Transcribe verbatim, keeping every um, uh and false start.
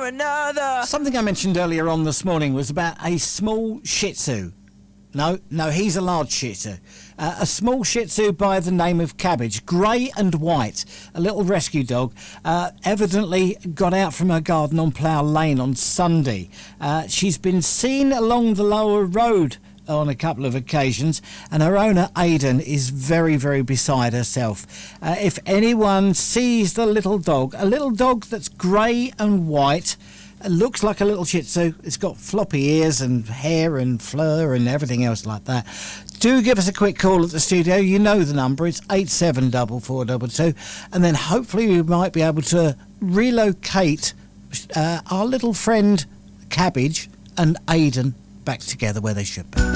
for another. Something I mentioned earlier on this morning was about a small Shih Tzu. No, no, he's a large Shih Tzu. Uh, a small Shih Tzu by the name of Cabbage, grey and white, a little rescue dog, uh, evidently got out from her garden on Plough Lane on Sunday. Uh, she's been seen along the lower road on a couple of occasions, and her owner Aidan is very, very beside herself. Uh, if anyone sees the little dog, a little dog that's grey and white, looks like a little Shih Tzu. It's got floppy ears and hair and fur and everything else like that. Do give us a quick call at the studio. You know the number. It's eight seven four four two two. And then hopefully we might be able to relocate uh, our little friend Cabbage and Aidan back together where they should be.